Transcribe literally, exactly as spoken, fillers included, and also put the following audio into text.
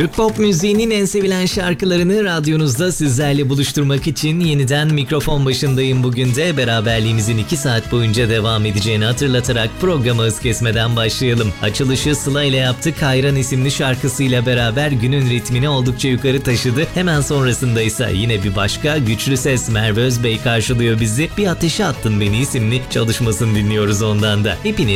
Türk pop müziğinin en sevilen şarkılarını radyonuzda sizlerle buluşturmak için yeniden mikrofon başındayım bugün de. Beraberliğimizin iki saat boyunca devam edeceğini hatırlatarak programa hız kesmeden başlayalım. Açılışı Sıla ile yaptık. Hayran isimli şarkısıyla beraber günün ritmini oldukça yukarı taşıdı. Hemen sonrasında ise yine bir başka güçlü ses Merve Özbey karşılıyor bizi. Bir Ateşe Attın Beni isimli çalışmasını dinliyoruz ondan da. Hepiniz